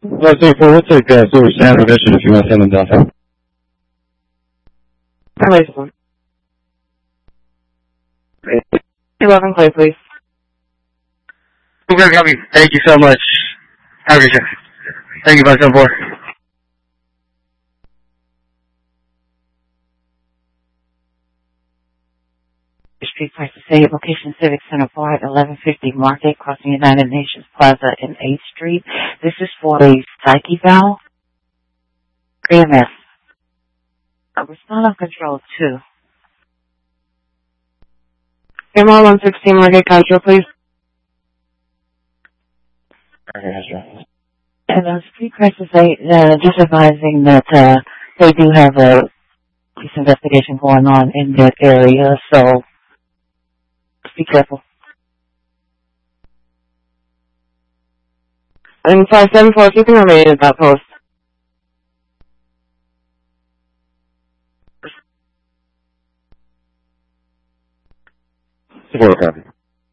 那最后这个就是现在这边是情况相当加上。 Clay, 11 Clay, please. Okay, copy. Thank you so much. Have a good day. Thank you, 574. Street Price to say location Civic Center Boulevard, 1150 Market, crossing United Nations Plaza in 8th Street. This is for a psyche valve. AMS. Respond on control 2. MR 116 Market, control, please. And Street Price to say, just advising that they do have a police investigation going on in that area, so be careful. And 574, if you can remain at that post. Support copy.